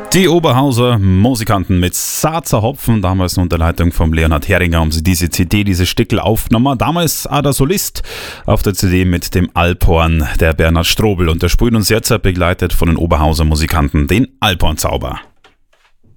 Die Oberhauser Musikanten mit Saazer Hopfen, damals unter Leitung von Leonhard Heringer, haben sie diese CD, diese Stickel aufgenommen. Damals auch der Solist auf der CD mit dem Alphorn, der Bernhard Strobel. Und der spielt uns jetzt begleitet von den Oberhauser Musikanten den Alphorn-Zauber.